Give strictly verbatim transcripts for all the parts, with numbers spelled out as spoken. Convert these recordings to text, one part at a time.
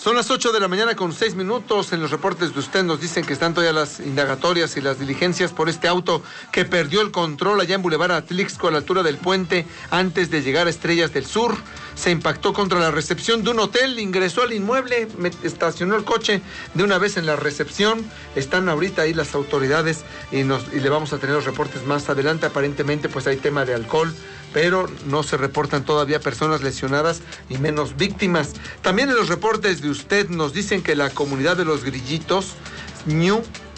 Son las ocho de la mañana con seis minutos. En los reportes de usted nos dicen que están todavía las indagatorias y las diligencias por este auto que perdió el control allá en Boulevard Atlixco, a la altura del puente, antes de llegar a Estrellas del Sur. Se impactó contra la recepción de un hotel, ingresó al inmueble, estacionó el coche de una vez en la recepción. Están ahorita ahí las autoridades y, nos, y le vamos a tener los reportes más adelante. Aparentemente pues hay tema de alcohol, pero no se reportan todavía personas lesionadas y menos víctimas. También en los reportes de usted nos dicen que la comunidad de los grillitos, Ñu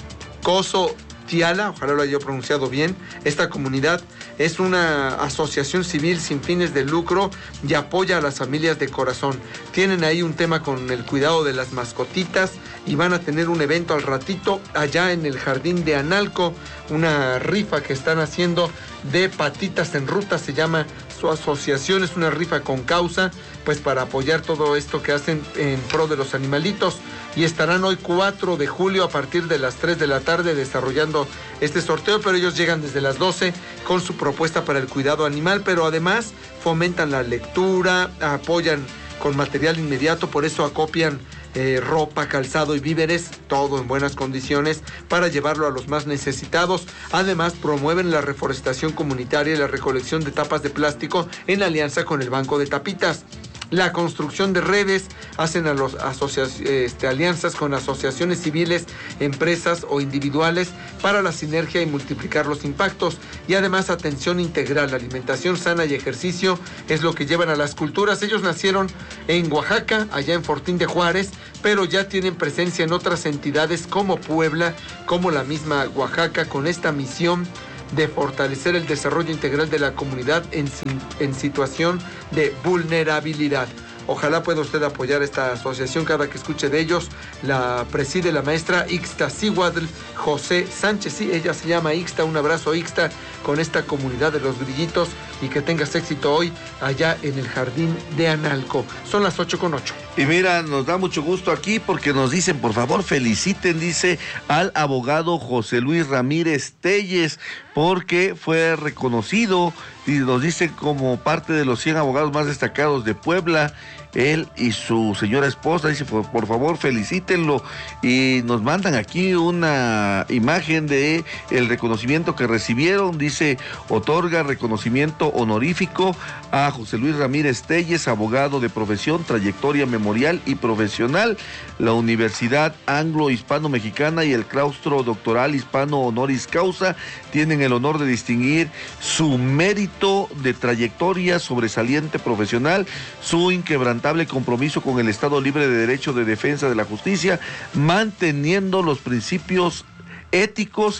Coso Tiala, ojalá lo haya pronunciado bien, esta comunidad es una asociación civil sin fines de lucro y apoya a las familias de corazón. Tienen ahí un tema con el cuidado de las mascotitas y van a tener un evento al ratito allá en el jardín de Analco, una rifa que están haciendo de patitas en ruta, se llama su asociación, es una rifa con causa, pues para apoyar todo esto que hacen en pro de los animalitos. Y estarán hoy cuatro de julio a partir de las tres de la tarde desarrollando este sorteo, pero ellos llegan desde las doce con su propuesta para el cuidado animal, pero además fomentan la lectura, apoyan con material inmediato, por eso acopian eh, ropa, calzado y víveres, todo en buenas condiciones para llevarlo a los más necesitados. Además promueven la reforestación comunitaria y la recolección de tapas de plástico en alianza con el Banco de Tapitas. La construcción de redes, hacen a los este, alianzas con asociaciones civiles, empresas o individuales para la sinergia y multiplicar los impactos. Y además atención integral, alimentación sana y ejercicio es lo que llevan a las culturas. Ellos nacieron en Oaxaca, allá en Fortín de Juárez, pero ya tienen presencia en otras entidades como Puebla, como la misma Oaxaca, con esta misión de fortalecer el desarrollo integral de la comunidad en, en situación de vulnerabilidad. Ojalá pueda usted apoyar esta asociación cada que escuche de ellos. La preside la maestra Ixtaccíhuatl José Sánchez. Sí, ella se llama Ixta. Un abrazo, Ixta, con esta comunidad de los grillitos y que tengas éxito hoy allá en el jardín de Analco. Son las ocho con ocho. Y mira, nos da mucho gusto aquí porque nos dicen, por favor, feliciten, dice, al abogado José Luis Ramírez Telles, porque fue reconocido y nos dicen como parte de los cien abogados más destacados de Puebla. Él y su señora esposa, dice, por, por favor, felicítenlo. Y nos mandan aquí una imagen de el reconocimiento que recibieron. Dice, otorga reconocimiento honorífico a José Luis Ramírez Telles, abogado de profesión, trayectoria memorial y profesional. La Universidad Anglo-Hispano-Mexicana y el Claustro Doctoral Hispano Honoris Causa tienen el honor de distinguir su mérito de trayectoria sobresaliente profesional, su inquebrantable compromiso con el Estado Libre de Derecho de Defensa de la Justicia, manteniendo los principios éticos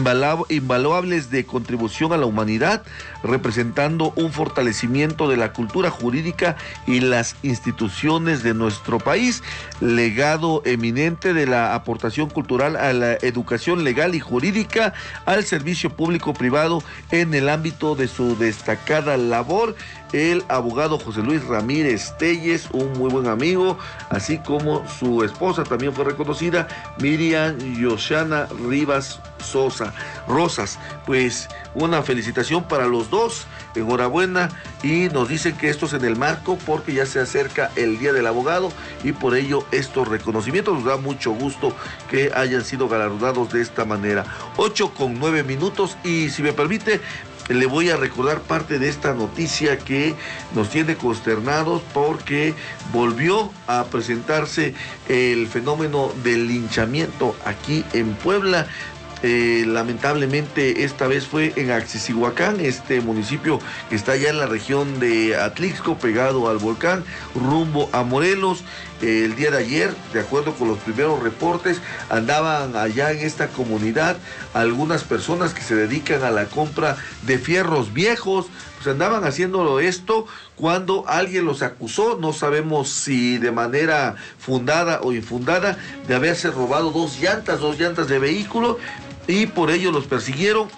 invaluables de contribución a la humanidad, representando un fortalecimiento de la cultura jurídica y las instituciones de nuestro país, legado eminente de la aportación cultural a la educación legal y jurídica, al servicio público-privado en el ámbito de su destacada labor. El abogado José Luis Ramírez Telles, un muy buen amigo, así como su esposa también fue reconocida, Miriam Yoshana Rivas Sosa Rosas. Pues una felicitación para los dos, enhorabuena, y nos dicen que esto es en el marco porque ya se acerca el Día del Abogado y por ello estos reconocimientos. Nos da mucho gusto que hayan sido galardonados de esta manera. Ocho con nueve minutos, y si me permite, le voy a recordar parte de esta noticia que nos tiene consternados porque volvió a presentarse el fenómeno del linchamiento aquí en Puebla. Eh, lamentablemente esta vez fue en Axisihuacán, este municipio que está allá en la región de Atlixco, pegado al volcán, rumbo a Morelos. Eh, el día de ayer, de acuerdo con los primeros reportes, andaban allá en esta comunidad algunas personas que se dedican a la compra de fierros viejos. Pues andaban haciéndolo esto cuando alguien los acusó, no sabemos si de manera fundada o infundada, de haberse robado dos llantas, dos llantas de vehículo, y por ello los persiguieron.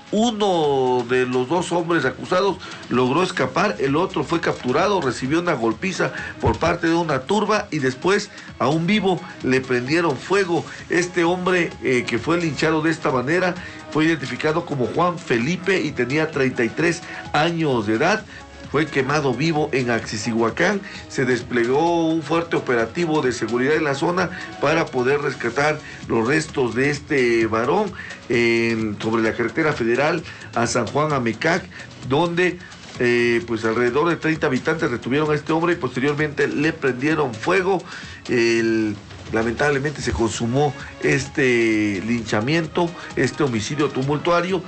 Uno de los dos hombres acusados logró escapar, el otro fue capturado, recibió una golpiza por parte de una turba y después a un vivo le prendieron fuego. Este hombre eh, que fue linchado de esta manera fue identificado como Juan Felipe y tenía treinta y tres años de edad. fue quemado vivo en Axisihuacán. Se desplegó un fuerte operativo de seguridad en la zona para poder rescatar los restos de este varón en, sobre la carretera federal a San Juan Amecac, donde eh, pues alrededor de treinta habitantes retuvieron a este hombre y posteriormente le prendieron fuego. El Lamentablemente se consumó este linchamiento, este homicidio tumultuario,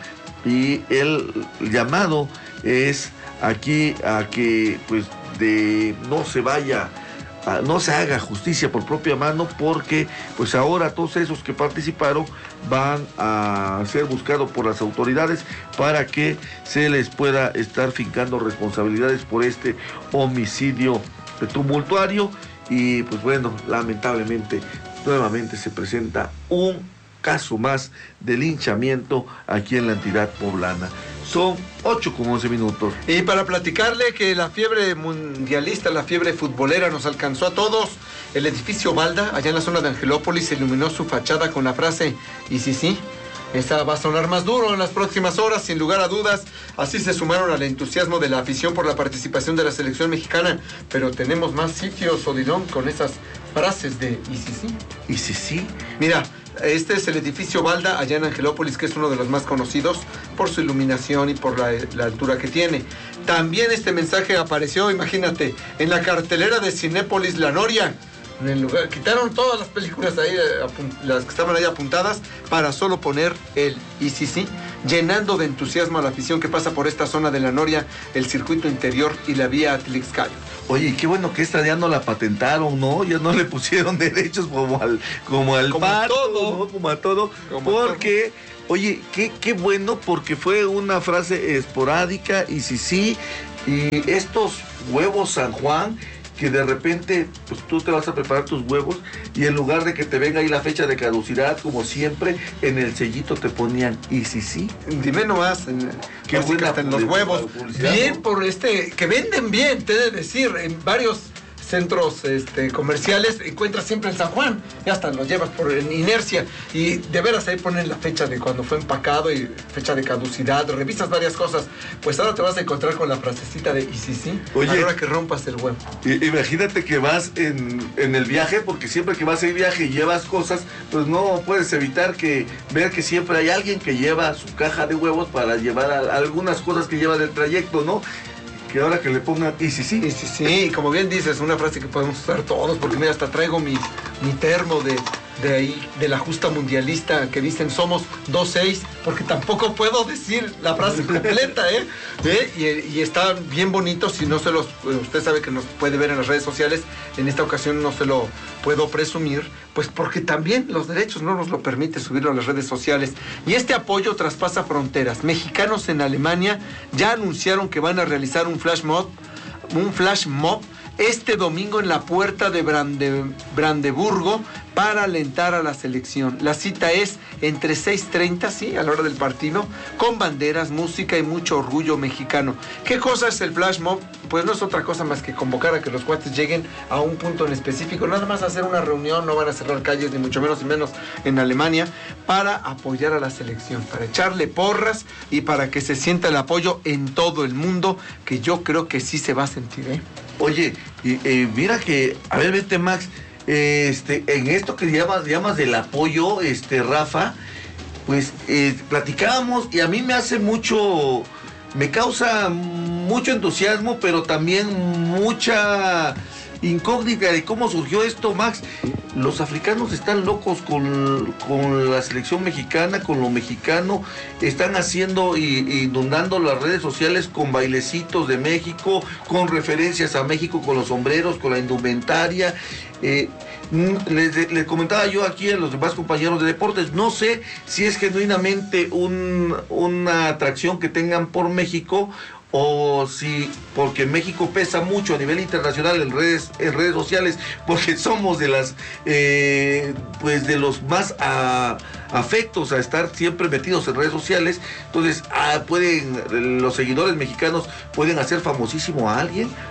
y el llamado es aquí a que pues de no se vaya, a, no se haga justicia por propia mano, porque pues ahora todos esos que participaron van a ser buscados por las autoridades para que se les pueda estar fincando responsabilidades por este homicidio tumultuario. Y pues bueno, lamentablemente nuevamente se presenta un caso más de linchamiento aquí en la entidad poblana. Son ocho con once minutos. Y para platicarle que la fiebre mundialista, la fiebre futbolera nos alcanzó a todos, el edificio Balda, allá en la zona de Angelópolis, iluminó su fachada con la frase "y sí, sí". Esta va a sonar más duro en las próximas horas, sin lugar a dudas. Así se sumaron al entusiasmo de la afición por la participación de la selección mexicana. Pero tenemos más sitios, Odilon, con esas frases de "y sí, sí". ¿Y sí, sí? Mira, este es el edificio Balda, allá en Angelópolis, que es uno de los más conocidos por su iluminación y por la, la altura que tiene. También este mensaje apareció, imagínate, en la cartelera de Cinépolis La Noria. En el lugar, quitaron todas las películas ahí, las que estaban ahí apuntadas, para solo poner el "y sí, sí", llenando de entusiasmo a la afición que pasa por esta zona de La Noria, el circuito interior y la vía Atlixcalco. Oye, qué bueno que esta ya no la patentaron, ¿no? Ya no le pusieron derechos como al como al como pato, a todo, ¿no? Como a todo, como porque, a todo. Oye, qué, qué bueno, porque fue una frase esporádica, y sí, sí, y estos huevos San Juan, que de repente, pues tú te vas a preparar tus huevos y en lugar de que te venga ahí la fecha de caducidad, como siempre, en el sellito te ponían "y sí, sí". Dime nomás, qué buena hasta en los huevos. Bien, ¿no? por este, que venden bien, te he de decir, en varios centros este, comerciales encuentras siempre el San Juan, y hasta lo llevas por inercia, y de veras ahí ponen la fecha de cuando fue empacado y fecha de caducidad, revisas varias cosas. Pues ahora te vas a encontrar con la frasecita de "y sí, sí", Oye, a la hora que rompas el huevo. Imagínate que vas en, en el viaje, porque siempre que vas en viaje y llevas cosas, pues no puedes evitar que ver que siempre hay alguien que lleva su caja de huevos para llevar a, a algunas cosas que lleva del trayecto, ¿no? Que ahora que le pongan "y sí, sí". Y sí, sí, como bien dices, una frase que podemos usar todos, porque mira, hasta traigo mi, mi termo de, de ahí, de la justa mundialista, que dicen "somos dos seis", porque tampoco puedo decir la frase completa, ¿eh? ¿Eh? Y, y está bien bonito, si no se los, usted sabe que nos puede ver en las redes sociales, en esta ocasión no se lo puedo presumir, pues porque también los derechos no nos lo permite subirlo a las redes sociales. Y este apoyo traspasa fronteras. Mexicanos en Alemania ya anunciaron que van a realizar un flash mob, un flash mob este domingo en la puerta de Brande, Brandeburgo para alentar a la selección. La cita es entre seis treinta, sí, a la hora del partido, con banderas, música y mucho orgullo mexicano. ¿Qué cosa es el flash mob? Pues no es otra cosa más que convocar a que los cuates lleguen a un punto en específico, nada más hacer una reunión, no van a cerrar calles, ni mucho menos y menos en Alemania, para apoyar a la selección, para echarle porras y para que se sienta el apoyo en todo el mundo, que yo creo que sí se va a sentir, ¿eh? Oye, y, eh, mira que, a ver, vete, Max, este, en esto que llamas, llamas del apoyo, este, Rafa, pues eh, platicábamos, y a mí me hace mucho, me causa mucho entusiasmo, pero también mucha incógnita de cómo surgió esto, Max. Los africanos están locos con, con la selección mexicana, con lo mexicano, están haciendo y, y inundando las redes sociales con bailecitos de México, con referencias a México, con los sombreros, con la indumentaria. Eh, les, les comentaba yo aquí a los demás compañeros de deportes, no sé si es genuinamente un, una atracción que tengan por México, o si porque México pesa mucho a nivel internacional en redes en redes sociales, porque somos de las eh, pues de los más a, afectos a estar siempre metidos en redes sociales. Entonces ah, pueden los seguidores mexicanos pueden hacer famosísimo a alguien,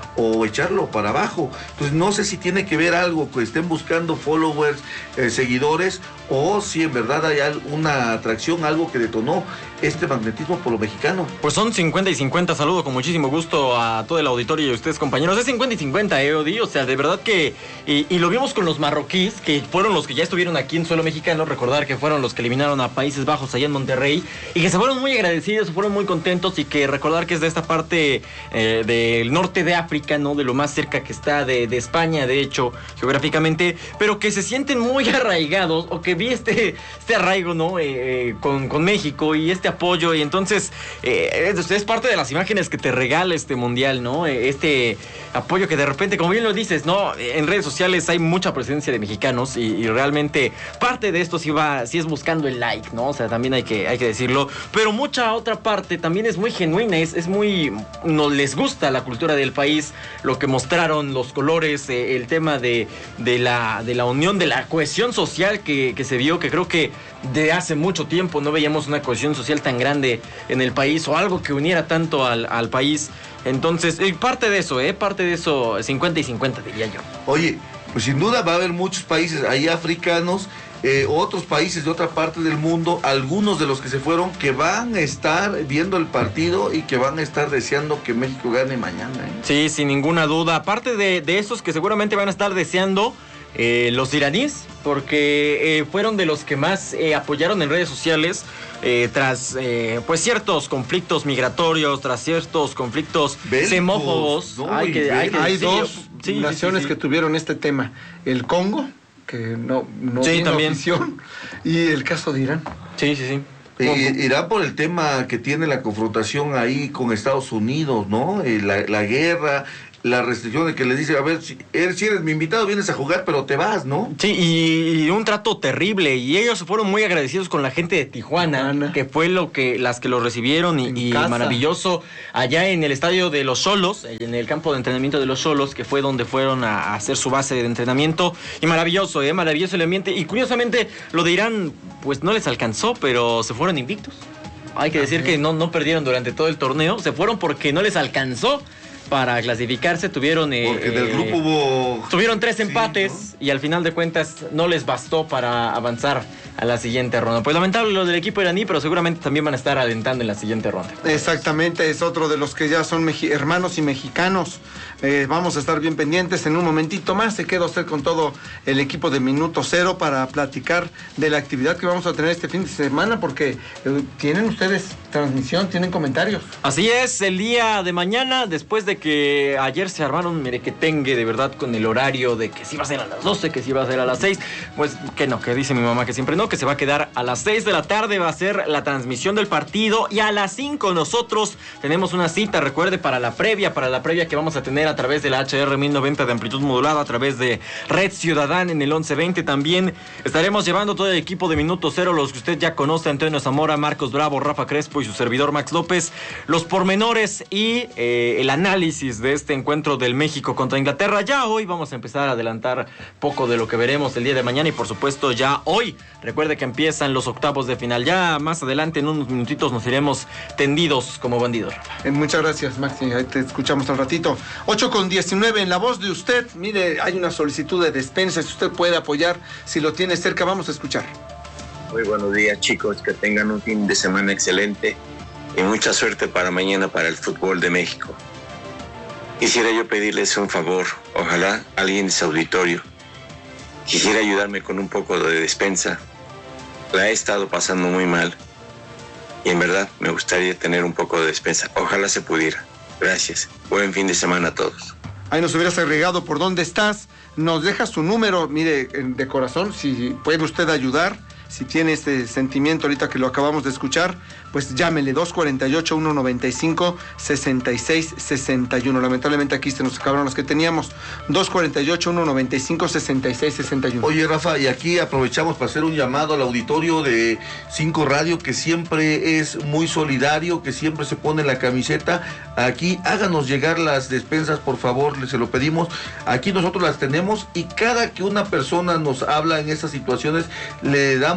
o echarlo para abajo. Entonces no sé si tiene que ver algo que estén buscando followers, eh, seguidores, o si en verdad hay una atracción, algo que detonó este magnetismo por lo mexicano. Pues son cincuenta y cincuenta, saludo con muchísimo gusto a todo el auditorio y a ustedes, compañeros. Es cincuenta y cincuenta, eh, Odi, o sea, de verdad que, y, y lo vimos con los marroquíes, que fueron los que ya estuvieron aquí en suelo mexicano, recordar que fueron los que eliminaron a Países Bajos allá en Monterrey, y que se fueron muy agradecidos, se fueron muy contentos, y que recordar que es de esta parte eh, del norte de África, ¿no? De lo más cerca que está de, de España, de hecho, geográficamente, pero que se sienten muy arraigados, o que vi este, este arraigo, ¿no? Eh, eh, con, con México, y este apoyo, y entonces eh, es, es parte de las imágenes que te regala este mundial, ¿no? Este apoyo que de repente, como bien lo dices, ¿no? En redes sociales hay mucha presencia de mexicanos, y, y realmente parte de esto sí va, sí es buscando el like, ¿no? O sea, también hay que, hay que decirlo, pero mucha otra parte también es muy genuina, es, es muy, nos les gusta la cultura del país, lo que mostraron, los colores, eh, el tema de, de, la, de la unión, de la cohesión social que, que se vio, que creo que de hace mucho tiempo no veíamos una cohesión social tan grande en el país, o algo que uniera tanto al, al país. Entonces, eh, parte de eso, eh, parte de eso, cincuenta y cincuenta diría yo. Oye, pues sin duda va a haber muchos países ahí africanos, eh, otros países de otra parte del mundo, algunos de los que se fueron, que van a estar viendo el partido y que van a estar deseando que México gane mañana, ¿eh? Sí, sin ninguna duda. Aparte de, de esos que seguramente van a estar deseando, eh, los iraníes, porque eh, fueron de los que más eh, apoyaron en redes sociales, eh, tras eh, pues ciertos conflictos migratorios, tras ciertos conflictos Bélicos, xenófobos. no, hay que, hay que Hay decir, dos sí, naciones sí, sí, que tuvieron este tema: el Congo, que no, no sí, tiene también afición, y el caso de Irán. Sí, sí, sí. Eh, irá por el tema que tiene la confrontación ahí con Estados Unidos, ¿no? Eh, la, la guerra, la restricción de que les dice, a ver, si eres, si eres mi invitado, vienes a jugar, pero te vas, ¿no? Sí, y, y un trato terrible, y ellos se fueron muy agradecidos con la gente de Tijuana, Tijuana. que fue lo que las que lo recibieron, y, y maravilloso, allá en el estadio de los Xolos, en el campo de entrenamiento de los Xolos, que fue donde fueron a, a hacer su base de entrenamiento, y maravilloso, eh, maravilloso el ambiente, y curiosamente lo de Irán, pues no les alcanzó, pero se fueron invictos. Hay que decir que no, no perdieron durante todo el torneo, se fueron porque no les alcanzó para clasificarse, tuvieron eh, Porque del grupo hubo... tuvieron tres empates, sí, ¿no? Y al final de cuentas no les bastó para avanzar a la siguiente ronda. Pues lamentable lo del equipo iraní, pero seguramente también van a estar alentando en la siguiente ronda. Exactamente, es otro de los que ya son meji- hermanos y mexicanos. Eh, vamos a estar bien pendientes en un momentito más. Se queda usted con todo el equipo de Minuto Cero para platicar de la actividad que vamos a tener este fin de semana, porque eh, tienen ustedes transmisión, tienen comentarios. Así es, el día de mañana, después de que ayer se armaron merequetengue de verdad con el horario de que sí va a ser a las doce, que sí va a ser a las seis, pues que no, que dice mi mamá que siempre no, que se va a quedar a las seis de la tarde, va a ser la transmisión del partido, y a las cinco nosotros tenemos una cita, recuerde, para la previa, para la previa que vamos a tener a través de la H R mil noventa de amplitud modulada, a través de Red Ciudadana en el once veinte. También estaremos llevando todo el equipo de Minuto Cero, los que usted ya conoce: Antonio Zamora, Marcos Bravo, Rafa Crespo y su servidor Max López, los pormenores y eh, el análisis de este encuentro del México contra Inglaterra. Ya hoy vamos a empezar a adelantar poco de lo que veremos el día de mañana, y por supuesto ya hoy, recuerde que empiezan los octavos de final. Ya más adelante, en unos minutitos, nos iremos tendidos como bandidos. Eh, muchas gracias, Maxi, ahí te escuchamos al ratito. ocho con diecinueve, en la voz de usted, mire, hay una solicitud de despensa, si usted puede apoyar, si lo tiene cerca, vamos a escuchar. Muy buenos días, chicos, que tengan un fin de semana excelente y mucha suerte para mañana para el fútbol de México. Quisiera yo pedirles un favor, ojalá alguien de su auditorio quisiera ayudarme con un poco de despensa. La he estado pasando muy mal y en verdad me gustaría tener un poco de despensa, ojalá se pudiera. Gracias, buen fin de semana a todos. Ahí nos hubieras agregado por dónde estás, nos deja su número, mire, de corazón, si puede usted ayudar, si tiene este sentimiento ahorita que lo acabamos de escuchar, pues llámele, dos cuatro ocho, uno nueve cinco, seis seis seis uno. Lamentablemente aquí se nos acabaron los que teníamos. dos cuatro ocho, uno nueve cinco, seis seis seis uno. Oye, Rafa, y aquí aprovechamos para hacer un llamado al auditorio de Cinco Radio, que siempre es muy solidario, que siempre se pone la camiseta. Aquí háganos llegar las despensas, por favor, les se lo pedimos. Aquí nosotros las tenemos, y cada que una persona nos habla en estas situaciones, le damos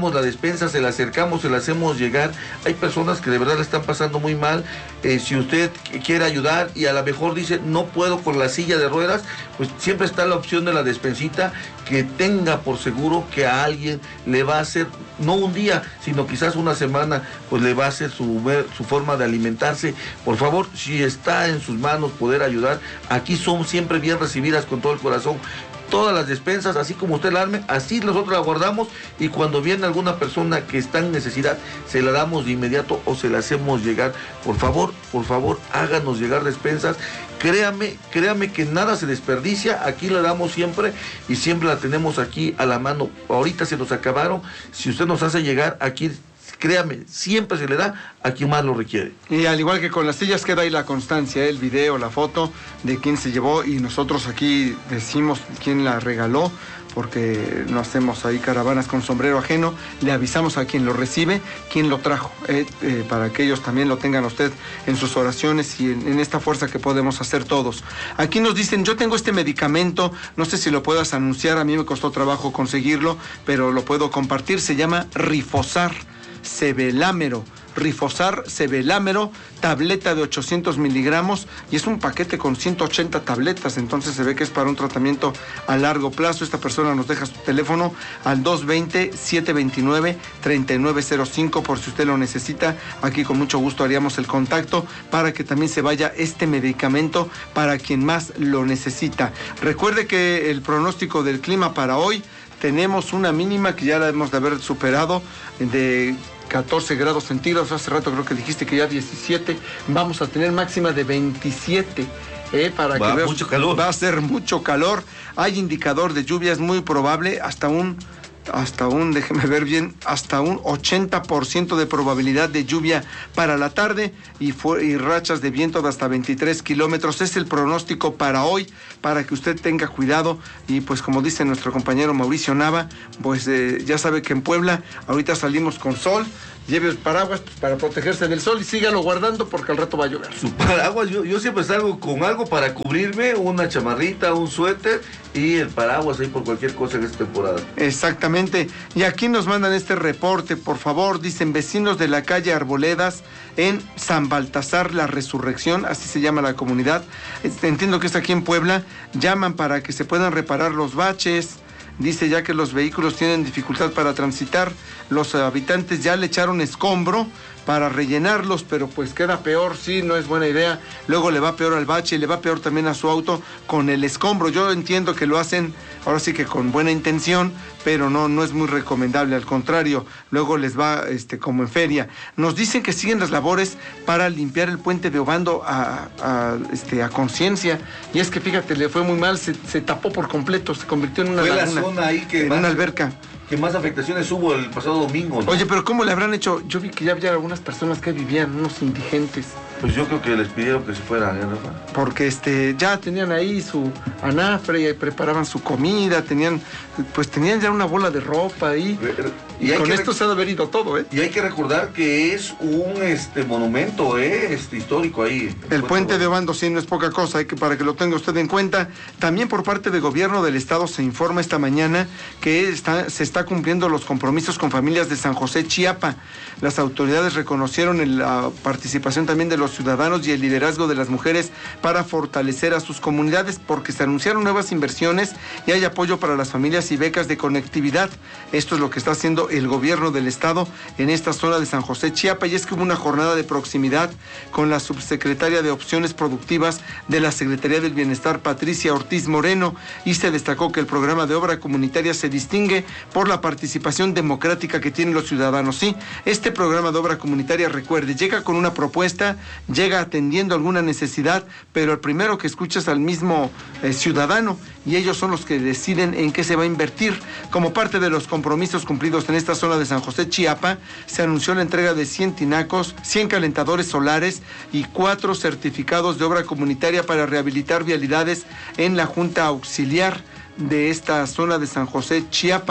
damos la despensa, se la acercamos, se la hacemos llegar. Hay personas que de verdad la están pasando muy mal. Eh, si usted quiere ayudar y a lo mejor dice, no puedo con la silla de ruedas, pues siempre está la opción de la despensita, que tenga por seguro que a alguien le va a hacer, no un día, sino quizás una semana, pues le va a hacer su, su forma de alimentarse. Por favor, si está en sus manos poder ayudar, aquí son siempre bien recibidas con todo el corazón. Todas las despensas, así como usted la arme, así nosotros la guardamos, y cuando viene alguna persona que está en necesidad, se la damos de inmediato o se la hacemos llegar. Por favor, por favor, háganos llegar despensas. Créame, créame que nada se desperdicia, aquí la damos siempre y siempre la tenemos aquí a la mano. Ahorita se nos acabaron, si usted nos hace llegar aquí, créame, siempre se le da a quien más lo requiere. Y al igual que con las sillas, queda ahí la constancia, el video, la foto de quién se llevó, y nosotros aquí decimos quién la regaló, porque no hacemos ahí caravanas con sombrero ajeno. Le avisamos a quien lo recibe, quién lo trajo, eh, eh, para que ellos también lo tengan a usted en sus oraciones y en, en esta fuerza que podemos hacer todos. Aquí nos dicen, yo tengo este medicamento, no sé si lo puedas anunciar, a mí me costó trabajo conseguirlo, pero lo puedo compartir, se llama Rifosar Cebelámero. Rifosar Cebelámero, tableta de ochocientos miligramos, y es un paquete con ciento ochenta tabletas, entonces se ve que es para un tratamiento a largo plazo. Esta persona nos deja su teléfono al dos veinte, siete veintinueve, treinta y nueve cero cinco por si usted lo necesita. Aquí con mucho gusto haríamos el contacto para que también se vaya este medicamento para quien más lo necesita. Recuerde que el pronóstico del clima para hoy, tenemos una mínima que ya la hemos de haber superado, de catorce grados centígrados. Hace rato creo que dijiste que ya diecisiete. Vamos a tener máxima de veintisiete. Eh, para va, que veas, mucho calor. Va a ser mucho calor. Hay indicador de lluvia, es muy probable, hasta un, hasta un, déjeme ver bien, hasta un ochenta por ciento de probabilidad de lluvia para la tarde, y, fue, y rachas de viento de hasta veintitrés kilómetros. Es el pronóstico para hoy, para que usted tenga cuidado. Y pues como dice nuestro compañero Mauricio Nava, pues eh, ya sabe que en Puebla ahorita salimos con sol. Lleve el paraguas pues, para protegerse del sol, y sígalo guardando porque al rato va a llover. Su paraguas, yo, yo siempre salgo con algo para cubrirme, una chamarrita, un suéter y el paraguas ahí por cualquier cosa en esta temporada. Exactamente. Y aquí nos mandan este reporte, por favor, dicen vecinos de la calle Arboledas en San Baltasar La Resurrección, así se llama la comunidad. Entiendo que está aquí en Puebla. Llaman para que se puedan reparar los baches. Dice ya que los vehículos tienen dificultad para transitar. Los habitantes ya le echaron escombro para rellenarlos, pero pues queda peor, sí, no es buena idea. Luego le va peor al bache y le va peor también a su auto con el escombro. Yo entiendo que lo hacen ahora sí que con buena intención, pero no, no es muy recomendable, al contrario, luego les va este, como en feria. Nos dicen que siguen las labores para limpiar el puente de Obando a, a, este, a conciencia, y es que fíjate, le fue muy mal, se, se tapó por completo, se convirtió en una fue laguna, la zona ahí que en más, una alberca. Que más afectaciones hubo el pasado domingo, ¿no? Oye, pero ¿cómo le habrán hecho? Yo vi que ya había algunas personas que vivían, unos indigentes. Pues yo creo que les pidieron que se fueran, ¿eh, Rafa? Porque este, ya tenían ahí su anafre, y preparaban su comida, tenían, pues tenían ya una bola de ropa ahí. Y, y con esto rec- se ha de haber ido todo, ¿eh? Y hay que recordar que es un este monumento, ¿eh? Este histórico ahí. El, el puente de Obando, sí, no es poca cosa, hay que, para que lo tenga usted en cuenta. También por parte del gobierno del estado se informa esta mañana que está, se está cumpliendo los compromisos con familias de San José Chiapa. Las autoridades reconocieron la participación también de los ciudadanos y el liderazgo de las mujeres para fortalecer a sus comunidades, porque se anunciaron nuevas inversiones y hay apoyo para las familias y becas de conectividad. Esto es lo que está haciendo el gobierno del estado en esta zona de San José Chiapa, y es que hubo una jornada de proximidad con la subsecretaria de Opciones Productivas de la Secretaría del Bienestar, Patricia Ortiz Moreno, y se destacó que el programa de obra comunitaria se distingue por la participación democrática que tienen los ciudadanos. Sí, este programa de obra comunitaria, recuerde, llega con una propuesta, llega atendiendo alguna necesidad, pero el primero que escucha es al mismo eh, ciudadano, y ellos son los que deciden en qué se va a invertir. Como parte de los compromisos cumplidos en esta zona de San José Chiapa, se anunció la entrega de cien tinacos, cien calentadores solares y cuatro certificados de obra comunitaria para rehabilitar vialidades en la Junta Auxiliar de esta zona de San José Chiapa.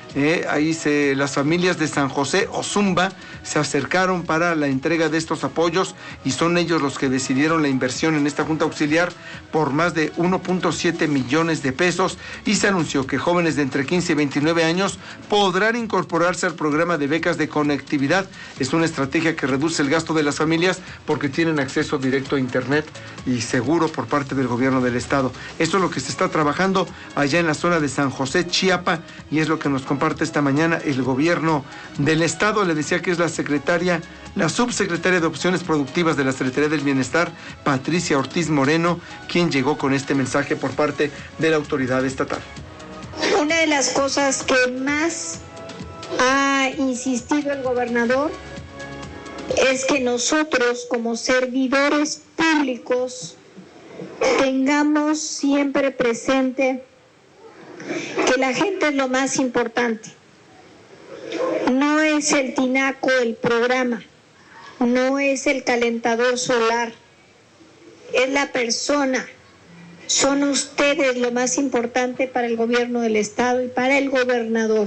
Eh, ahí se, las familias de San José Ozumba se acercaron para la entrega de estos apoyos y son ellos los que decidieron la inversión en esta junta auxiliar por más de uno punto siete millones de pesos, y se anunció que jóvenes de entre quince y veintinueve años podrán incorporarse al programa de becas de conectividad. Es una estrategia que reduce el gasto de las familias porque tienen acceso directo a internet y seguro por parte del gobierno del estado. Esto es lo que se está trabajando allá en la zona de San José, Chiapa, y es lo que nos comparte esta mañana el gobierno del estado. Le decía que es la secretaria, la subsecretaria de Opciones Productivas de la Secretaría del Bienestar, Patricia Ortiz Moreno, quien llegó con este mensaje por parte de la autoridad estatal. Una de las cosas que más ha insistido el gobernador es que nosotros, como servidores públicos, tengamos siempre presente que la gente es lo más importante. No es el tinaco el programa, no es el calentador solar, es la persona. Son ustedes lo más importante para el gobierno del estado y para el gobernador.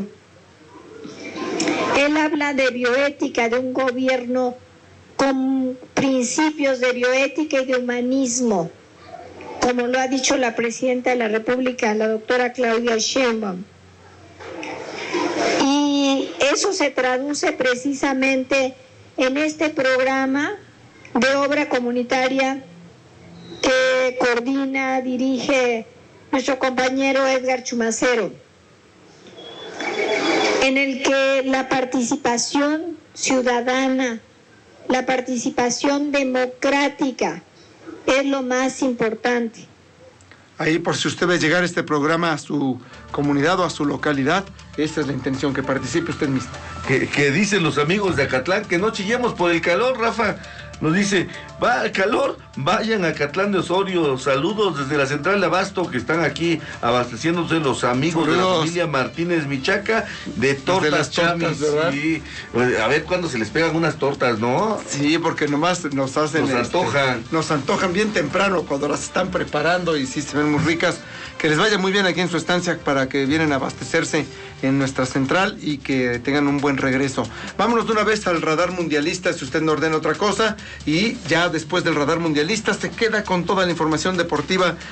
Él habla de bioética, de un gobierno con principios de bioética y de humanismo, como lo ha dicho la presidenta de la República, la doctora Claudia Sheinbaum. Y eso se traduce precisamente en este programa de obra comunitaria que coordina, dirige nuestro compañero Edgar Chumacero, en el que la participación ciudadana, la participación democrática es lo más importante. Ahí, por si usted ve llegar este programa a su comunidad o a su localidad, esa es la intención, que participe usted mismo. Que, que dicen los amigos de Acatlán que no chillemos por el calor, Rafa. Nos dice, va al calor, vayan a Acatlán de Osorio. Saludos desde la central de Abasto, que están aquí abasteciéndose los amigos Saludos. de la familia Martínez Michaca, de tortas, de las tortas, ¿verdad? Sí. A ver cuándo se les pegan unas tortas, ¿no? Sí, porque nomás nos hacen... Nos antojan. Este, nos antojan bien temprano cuando las están preparando y sí se ven muy ricas. Que les vaya muy bien aquí en su estancia para que vienen a abastecerse en nuestra central y que tengan un buen regreso. Vámonos de una vez al radar mundialista, si usted no ordena otra cosa, y ya después del radar mundialista se queda con toda la información deportiva